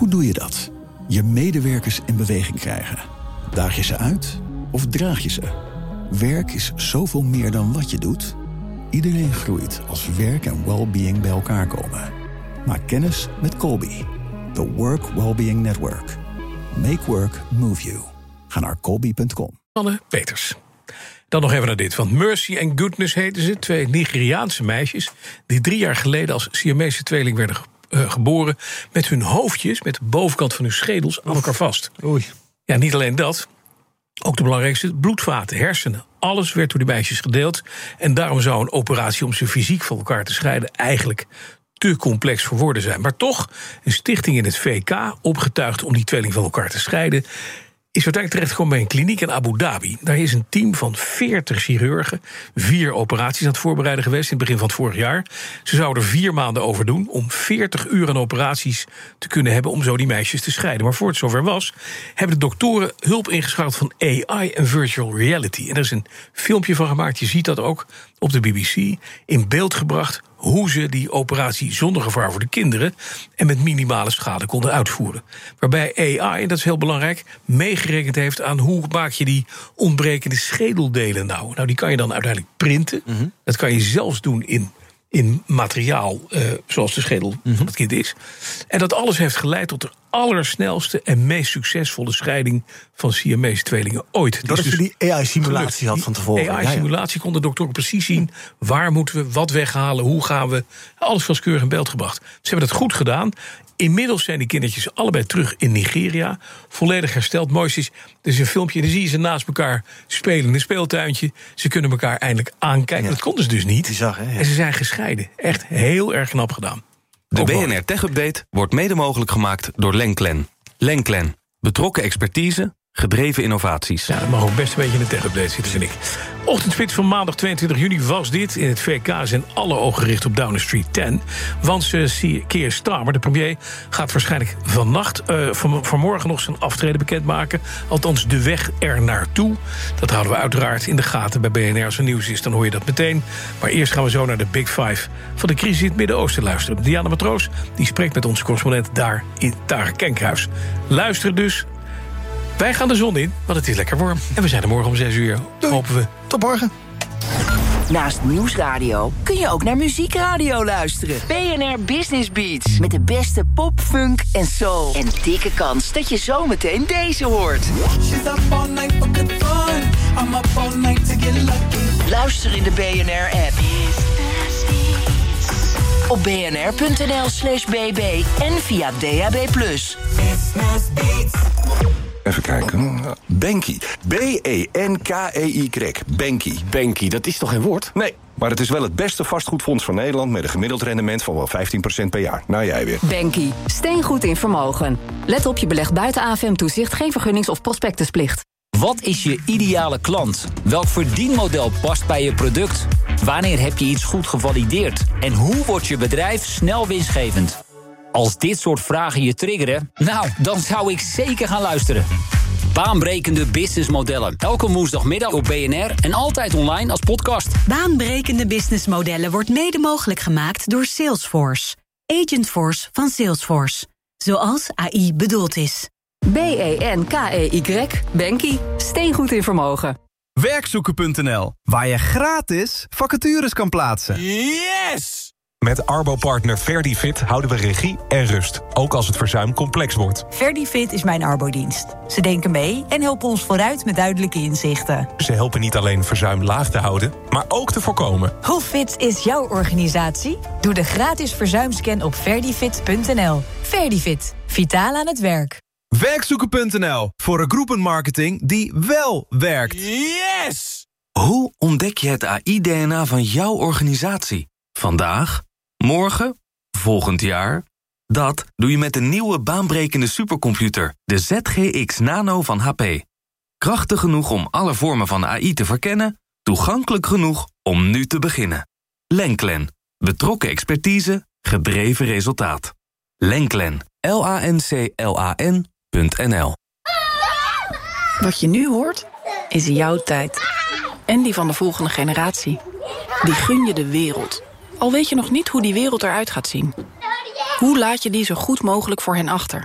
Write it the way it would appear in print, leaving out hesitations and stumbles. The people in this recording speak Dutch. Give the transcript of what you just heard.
Hoe doe je dat? Je medewerkers in beweging krijgen. Daag je ze uit of draag je ze? Werk is zoveel meer dan wat je doet. Iedereen groeit als werk en well-being bij elkaar komen. Maak kennis met Colby, the Work Wellbeing Network. Make work move you. Ga naar colby.com. Anne Peters. Dan nog even naar dit, want Mercy en Goodness heten ze. 2 Nigeriaanse meisjes die 3 jaar geleden als Siamese tweeling werden geboren, met hun hoofdjes, met de bovenkant van hun schedels aan elkaar vast. Oei. Ja, niet alleen dat. Ook de belangrijkste, bloedvaten, hersenen. Alles werd door die meisjes gedeeld. En daarom zou een operatie om ze fysiek van elkaar te scheiden eigenlijk te complex voor woorden zijn. Maar toch, een stichting in het VK, opgetuigd om die tweeling van elkaar te scheiden, is uiteindelijk terechtgekomen bij een kliniek in Abu Dhabi. Daar is een team van 40 chirurgen 4 operaties aan het voorbereiden geweest in het begin van het vorig jaar. Ze zouden er 4 maanden over doen om 40 uur aan operaties te kunnen hebben om zo die meisjes te scheiden. Maar voor het zover was, hebben de doktoren hulp ingeschakeld van AI en virtual reality. En er is een filmpje van gemaakt, je ziet dat ook op de BBC, in beeld gebracht hoe ze die operatie zonder gevaar voor de kinderen en met minimale schade konden uitvoeren. Waarbij AI, en dat is heel belangrijk, meegerekend heeft aan hoe maak je die ontbrekende schedeldelen nou. Nou, die kan je dan uiteindelijk printen. Mm-hmm. Dat kan je zelfs doen in materiaal zoals de schedel van het kind is. En dat alles heeft geleid tot de allersnelste en meest succesvolle scheiding van Siamese tweelingen ooit. Doordat je die AI-simulatie had van tevoren. AI-simulatie kon de dokter precies zien waar moeten we, wat weghalen, hoe gaan we. Alles was keurig in beeld gebracht. Ze hebben dat goed gedaan. Inmiddels zijn die kindertjes allebei terug in Nigeria. Volledig hersteld. Mooist is, er is een filmpje en dan zie je ze naast elkaar spelen in een speeltuintje. Ze kunnen elkaar eindelijk aankijken. Ja. Dat konden ze dus niet. Bizar, hè? Ja. En ze zijn gescheiden. Echt heel erg knap gedaan. De BNR Tech Update wordt mede mogelijk gemaakt door Lenklen. Lenklen. Betrokken expertise, gedreven innovaties. Ja, dat mag ook best een beetje in de tech-update zitten, vind ik. Ochtendspits van maandag 22 juni was dit. In het VK zijn alle ogen gericht op Downing Street 10. Want Keir Starmer, de premier, gaat waarschijnlijk vanmorgen nog zijn aftreden bekendmaken. Althans, de weg er naartoe. Dat houden we uiteraard in de gaten bij BNR. Als er nieuws is, dan hoor je dat meteen. Maar eerst gaan we zo naar de Big Five van de crisis in het Midden-Oosten luisteren. Diana Matroos, die spreekt met onze correspondent daar in Tara Kenkhuis. Luisteren dus. Wij gaan de zon in, want het is lekker warm. En we zijn er morgen om 6 uur. Doei. Hopen we. Tot morgen. Naast Nieuwsradio kun je ook naar Muziekradio luisteren. BNR Business Beats. Met de beste pop, funk en soul. En dikke kans dat je zometeen deze hoort. Luister in de BNR-app. Op bnr.nl/bb en via DAB+. Even kijken. Banky. B-E-N-K-E-Y. Banky. Banky, dat is toch geen woord? Nee, maar het is wel het beste vastgoedfonds van Nederland met een gemiddeld rendement van wel 15% per jaar. Nou, jij weer. Banky. Steengoed in vermogen. Let op, je belegt buiten AFM-toezicht, geen vergunnings- of prospectusplicht. Wat is je ideale klant? Welk verdienmodel past bij je product? Wanneer heb je iets goed gevalideerd? En hoe wordt je bedrijf snel winstgevend? Als dit soort vragen je triggeren, nou, dan zou ik zeker gaan luisteren. Baanbrekende businessmodellen. Elke woensdagmiddag op BNR en altijd online als podcast. Baanbrekende businessmodellen wordt mede mogelijk gemaakt door Salesforce. Agentforce van Salesforce. Zoals AI bedoeld is. B-E-N-K-E-Y. Banky. Steengoed in vermogen. Werkzoeken.nl, waar je gratis vacatures kan plaatsen. Yes! Met Arbo-partner Verdifit houden we regie en rust, ook als het verzuim complex wordt. Verdifit is mijn arbodienst. Ze denken mee en helpen ons vooruit met duidelijke inzichten. Ze helpen niet alleen verzuim laag te houden, maar ook te voorkomen. Hoe fit is jouw organisatie? Doe de gratis verzuimscan op verdifit.nl. Verdifit, vitaal aan het werk. Werkzoeken.nl, voor een groepenmarketing die wel werkt. Yes! Hoe ontdek je het AI-DNA van jouw organisatie? Vandaag, morgen, volgend jaar? Dat doe je met de nieuwe baanbrekende supercomputer, de ZGX Nano van HP. Krachtig genoeg om alle vormen van AI te verkennen, toegankelijk genoeg om nu te beginnen. Lenklen. Betrokken expertise, gedreven resultaat. Lenklen. LANCLAN.nl. Wat je nu hoort, is jouw tijd. En die van de volgende generatie. Die gun je de wereld. Al weet je nog niet hoe die wereld eruit gaat zien. Hoe laat je die zo goed mogelijk voor hen achter?